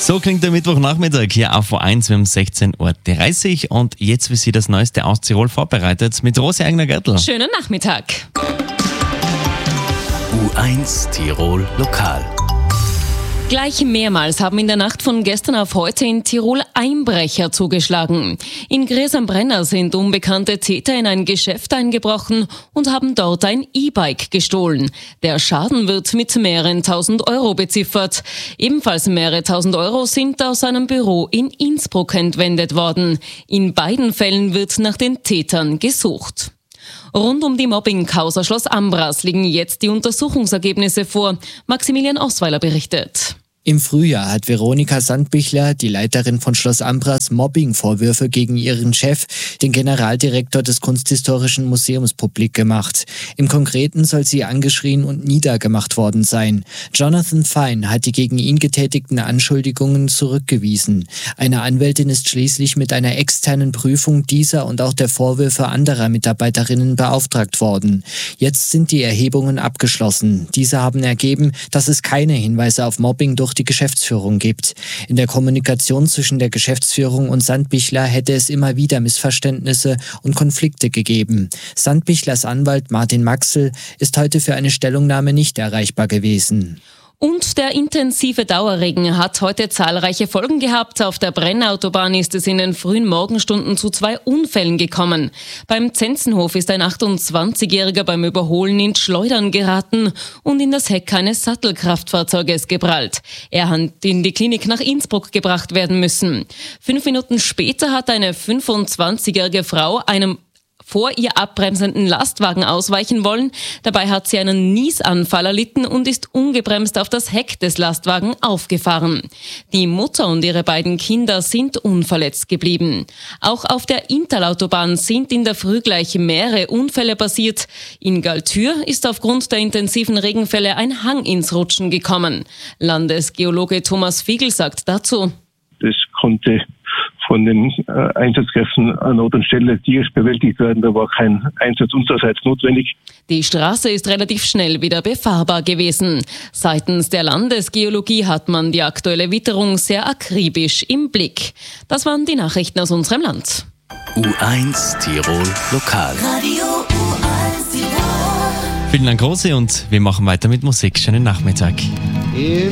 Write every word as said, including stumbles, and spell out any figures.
So klingt der Mittwochnachmittag hier auf O eins. Wir haben sechzehn Uhr dreißig und jetzt für Sie das Neueste aus Tirol vorbereitet mit Rosi Eigner-Gertl. Schönen Nachmittag. O eins Tirol Lokal. Gleich mehrmals haben in der Nacht von gestern auf heute in Tirol Einbrecher zugeschlagen. In Gries am Brenner sind unbekannte Täter in ein Geschäft eingebrochen und haben dort ein E-Bike gestohlen. Der Schaden wird mit mehreren tausend Euro beziffert. Ebenfalls mehrere tausend Euro sind aus einem Büro in Innsbruck entwendet worden. In beiden Fällen wird nach den Tätern gesucht. Rund um die Mobbing-Causa Schloss Ambras liegen jetzt die Untersuchungsergebnisse vor. Maximilian Osweiler berichtet. Im Frühjahr hat Veronika Sandbichler, die Leiterin von Schloss Ambras, Mobbing-Vorwürfe gegen ihren Chef, den Generaldirektor des Kunsthistorischen Museums, publik gemacht. Im Konkreten soll sie angeschrien und niedergemacht worden sein. Jonathan Fine hat die gegen ihn getätigten Anschuldigungen zurückgewiesen. Eine Anwältin ist schließlich mit einer externen Prüfung dieser und auch der Vorwürfe anderer Mitarbeiterinnen beauftragt worden. Jetzt sind die Erhebungen abgeschlossen. Diese haben ergeben, dass es keine Hinweise auf Mobbing durch die Geschäftsführung gibt. In der Kommunikation zwischen der Geschäftsführung und Sandbichler hätte es immer wieder Missverständnisse und Konflikte gegeben. Sandbichlers Anwalt Martin Maxel ist heute für eine Stellungnahme nicht erreichbar gewesen. Und der intensive Dauerregen hat heute zahlreiche Folgen gehabt. Auf der Brennautobahn ist es in den frühen Morgenstunden zu zwei Unfällen gekommen. Beim Zenzenhof ist ein achtundzwanzigjähriger beim Überholen ins Schleudern geraten und in das Heck eines Sattelkraftfahrzeuges geprallt. Er hat in die Klinik nach Innsbruck gebracht werden müssen. Fünf Minuten später hat eine fünfundzwanzigjährige Frau einem vor ihr abbremsenden Lastwagen ausweichen wollen. Dabei hat sie einen Niesanfall erlitten und ist ungebremst auf das Heck des Lastwagens aufgefahren. Die Mutter und ihre beiden Kinder sind unverletzt geblieben. Auch auf der Inntalautobahn sind in der Früh gleich mehrere Unfälle passiert. In Galtür ist aufgrund der intensiven Regenfälle ein Hang ins Rutschen gekommen. Landesgeologe Thomas Fiegel sagt dazu: Das konnte von den äh, Einsatzkräften an Ort und Stelle direkt bewältigt werden. Da war kein Einsatz unsererseits notwendig. Die Straße ist relativ schnell wieder befahrbar gewesen. Seitens der Landesgeologie hat man die aktuelle Witterung sehr akribisch im Blick. Das waren die Nachrichten aus unserem Land. O eins Tirol Lokal. Radio O eins Tirol. Vielen Dank, Rosi, und wir machen weiter mit Musik. Schönen Nachmittag.